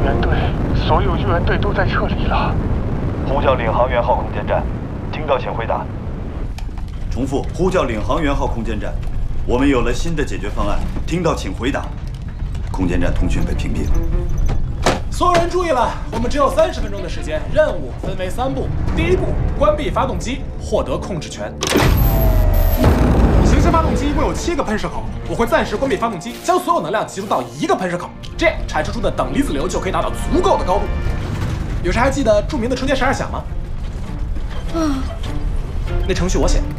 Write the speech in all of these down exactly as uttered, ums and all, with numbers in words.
援队，所有救援队都在撤离了。 呼叫领航员号空间站，听到请回答。 重复，呼叫领航员号空间站，我们有了新的解决方案，听到请回答。空间站通讯被屏蔽了。 所有人注意了，我们只有三十分钟的时间。任务分为三步：第一步，关闭发动机，获得控制权。行星发动机一共有七个喷射口，我会暂时关闭发动机，将所有能量集中到一个喷射口，这样产生出的等离子流就可以达到足够的高度。有谁还记得著名的春节十二响吗？嗯，那程序我写的。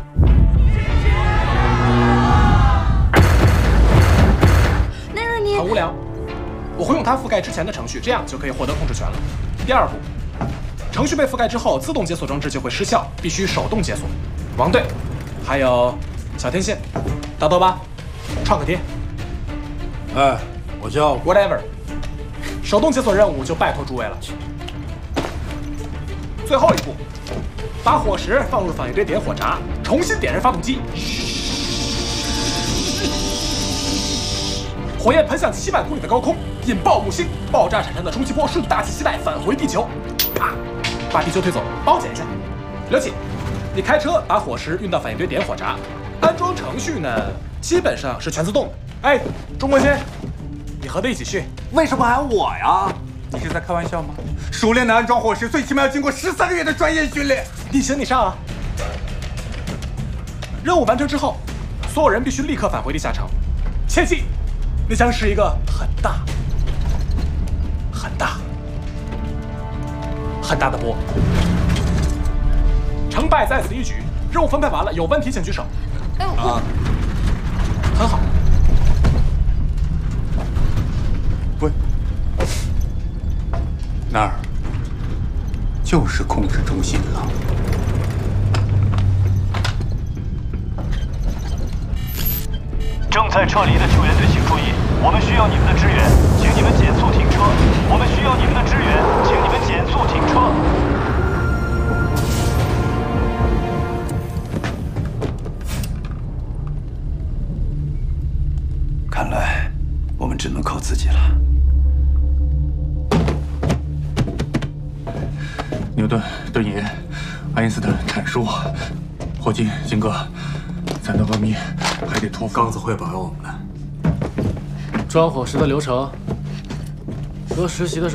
那是你很无聊。 我会用它覆盖之前的程序，这样就可以获得控制权了。第二步，程序被覆盖之后，自动解锁装置就会失效，必须手动解锁。王队，还有小天线，大豆吧，创可贴。 哎，我叫 whatever。手动解锁任务就拜托诸位了。最后一步，把火石放入反应堆点火闸，重新点燃发动机。 火焰喷向七万公里的高空，引爆木星，爆炸产生的冲击波顺大气系带返回地球，啪，把地球推走，包捡一下。刘启，你开车把火石运到反应堆点火闸，安装程序呢，基本上是全自动的。哎，钟国先，你和他一起去。 为什么还我呀？你是在开玩笑吗？熟练的安装火石，最起码要经过十三个月的专业训练。 你行你上啊！任务完成之后，所有人必须立刻返回地下城，切记。 那将是一个很大、很大、很大的波。成败在此一举。任务分配完了，有问题请举手。啊，很好。 喂，那儿就是控制中心了。 正在撤离的救援队，请注意，我们需要你们的支援，请你们减速停车。我们需要你们的支援，请你们减速停车。 看来我们只能靠自己了。 牛顿、顿爷、爱因斯坦阐述，霍金、金哥。 咱的文明还得托付刚子会保佑我们呢。 装火石的流程和实习的时候。